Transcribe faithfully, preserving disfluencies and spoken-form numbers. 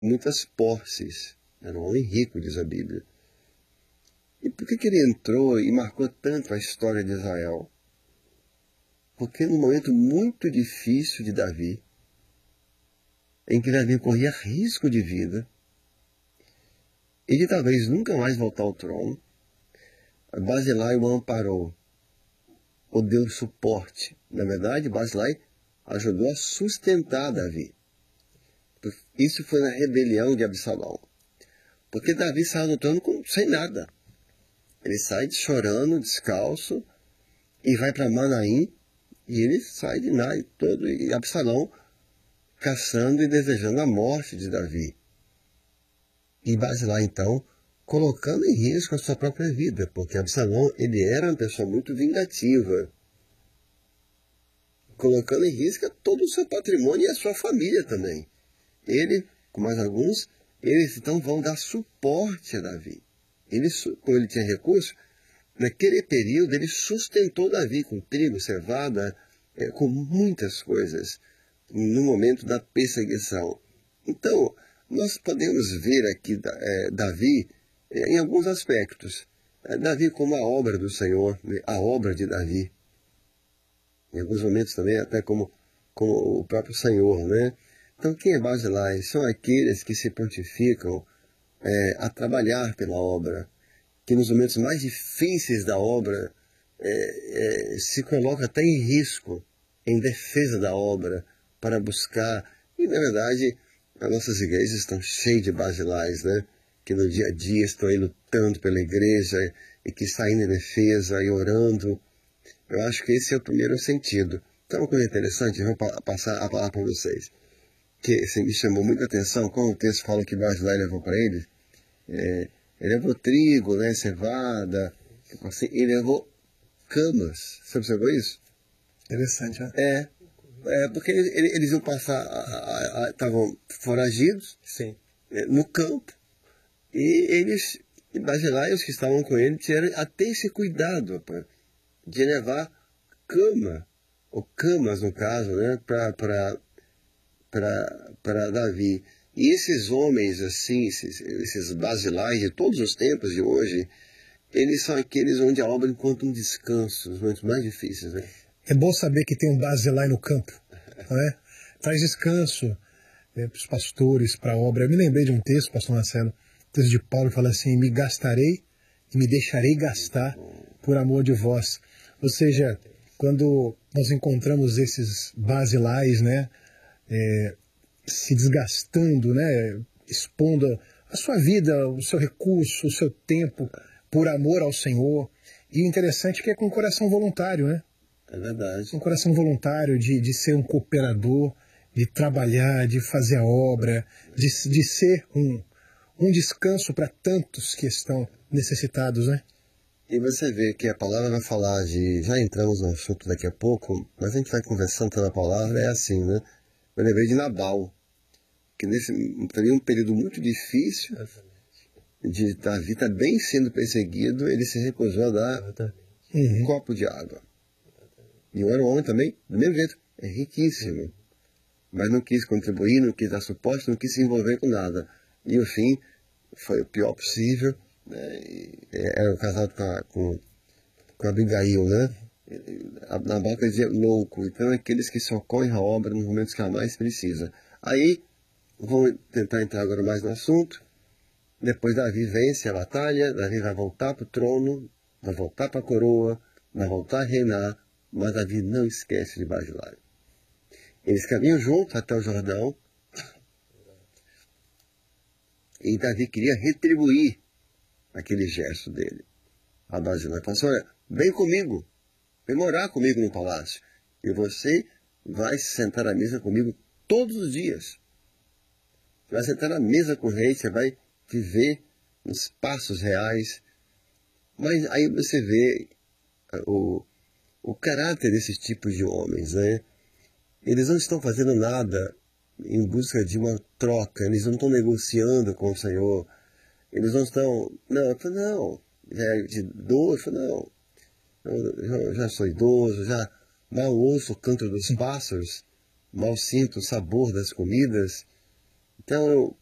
muitas posses. Era um homem rico, diz a Bíblia. E por que, que ele entrou e marcou tanto a história de Israel? Porque num momento muito difícil de Davi, em que Davi corria risco de vida, ele talvez nunca mais voltar ao trono, Barzilai o amparou, o deu suporte. Na verdade, Barzilai ajudou a sustentar Davi. Isso foi na rebelião de Absalão. Porque Davi saiu do trono com, sem nada. Ele sai chorando, descalço, e vai para Manaim, e ele sai de Nai todo, e Absalão caçando e desejando a morte de Davi. E Barzilai, então, colocando em risco a sua própria vida, porque Absalão, ele era uma pessoa muito vingativa, colocando em risco todo o seu patrimônio e a sua família também. Ele, com mais alguns, eles então vão dar suporte a Davi. Ele, como ele tinha recurso, naquele período ele sustentou Davi com trigo, cevada, é, com muitas coisas, no momento da perseguição. Então, nós podemos ver aqui é, Davi é, em alguns aspectos. É, Davi como a obra do Senhor, a obra de Davi. Em alguns momentos também até como, como o próprio Senhor, né? Então, quem é Barzilai? São aqueles que se prontificam é, a trabalhar pela obra, que nos momentos mais difíceis da obra é, é, se coloca até em risco, em defesa da obra, para buscar. E, na verdade, as nossas igrejas estão cheias de Barzilais, né? Que no dia a dia estão aí lutando pela igreja e que saem em defesa e orando. Eu acho que esse é o primeiro sentido. Então, uma coisa interessante, eu vou pa passar a palavra para vocês, que assim, me chamou muita atenção, quando o texto fala que Barzilai levou para ele, é, ele levou trigo, né, cevada, assim, ele levou camas. Você observou isso? Interessante, né? É, é porque eles, eles iam passar, estavam foragidos. Sim. É, no campo, e eles, e Barzilai, os que estavam com ele, tiveram até esse cuidado, rapaz, de levar cama, ou camas no caso, né, para Davi. E esses homens, assim, esses, esses Barzilais de todos os tempos de hoje, eles são aqueles onde a obra encontra um descanso, nos momentos mais difíceis, né? É bom saber que tem um Barzilai no campo, não é? Traz descanso né, para os pastores, para a obra. Eu me lembrei de um texto, pastor Marcelo, um texto de Paulo, que fala assim, me gastarei e me deixarei gastar por amor de vós. Ou seja, quando nós encontramos esses Barzilais, né, é, se desgastando, né, expondo a sua vida, o seu recurso, o seu tempo, por amor ao Senhor. E o interessante é que é com coração voluntário, né? É verdade. Um coração voluntário de, de ser um cooperador, de trabalhar, de fazer a obra, de, de ser um, um descanso para tantos que estão necessitados, né? E você vê que a palavra vai falar de... Já entramos no assunto daqui a pouco, mas a gente vai conversando pela palavra, é assim, né? Eu lembrei de Nabal, que nesse um período muito difícil, de Davi estar bem sendo perseguido, ele se recusou a dar um copo de água. E era um homem também, do mesmo jeito, é riquíssimo. Mas não quis contribuir, não quis dar suporte, não quis se envolver com nada. E o fim foi o pior possível. Né? Era casado com a, com, com a Abigail, né? Nabal quer dizer louco. Então é aqueles que socorrem a obra nos momentos que ela mais precisa. Aí, vou tentar entrar agora mais no assunto. Depois Davi vence a batalha, Davi vai voltar para o trono, vai voltar para a coroa, vai voltar a reinar. Mas Davi não esquece de Barzilai. Eles caminham juntos até o Jordão. E Davi queria retribuir aquele gesto dele. A Barzilai falou assim, olha, vem comigo. Vem morar comigo no palácio. E você vai se sentar à mesa comigo todos os dias. Você vai sentar à mesa com o rei, você vai viver nos passos reais. Mas aí você vê o... o caráter desses tipos de homens, né? Eles não estão fazendo nada em busca de uma troca, eles não estão negociando com o Senhor, eles não estão, não, eu falo, não, já é de idoso, eu falo, não, eu, eu já sou idoso, já mal ouço o canto dos pássaros, mal sinto o sabor das comidas, então eu,